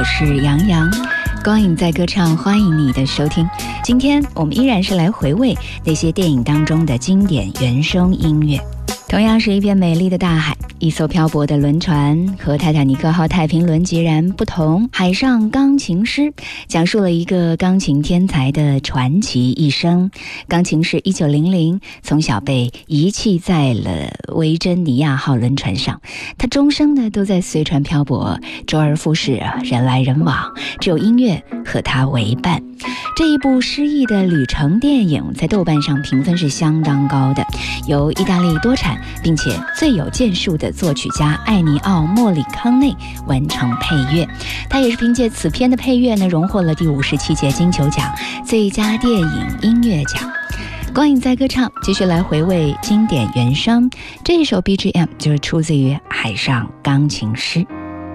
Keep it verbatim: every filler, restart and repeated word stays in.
我是杨洋，光影在歌唱，欢迎你的收听。今天我们依然是来回味那些电影当中的经典原声音乐。同样是一片美丽的大海，一艘漂泊的轮船，和泰坦尼克号太平轮截然不同。海上钢琴师讲述了一个钢琴天才的传奇一生。钢琴师一九零零从小被遗弃在了维珍尼亚号轮船上，他终生呢都在随船漂泊，周而复始，人来人往，只有音乐和他为伴。这一部诗意的旅程电影在豆瓣上评分是相当高的，由意大利多产并且最有建树的作曲家艾尼奥·莫里康内完成配乐。他也是凭借此片的配乐呢，荣获了第五十七届金球奖最佳电影音乐奖。光影在歌唱，继续来回味经典原声。这一首 B G M 就是出自于《海上钢琴师》。